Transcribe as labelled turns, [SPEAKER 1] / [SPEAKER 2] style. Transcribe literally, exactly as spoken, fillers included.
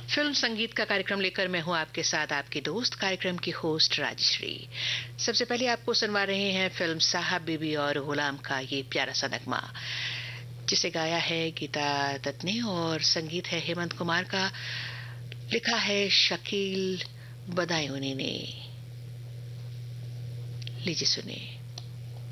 [SPEAKER 1] Film संगीत का कार्यक्रम लेकर मैं हूं आपके साथ आपकी दोस्त कार्यक्रम की होस्ट राजश्री। सबसे पहले आपको सुनवा रहे हैं फिल्म साहब बीबी और गुलाम का ये प्यारा सा नगमा, जिसे गाया है गीता दत्त ने और संगीत है हेमंत कुमार का, लिखा है शकील बदायूनी ने। लीजिए सुनिए।